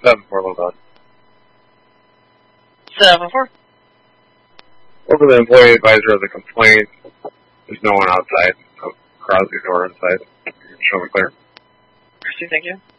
7-4, well done. 7-4. Over the employee advisor of the complaint. There's no one outside. So cross your door inside. You can show me clear. Christy, thank you.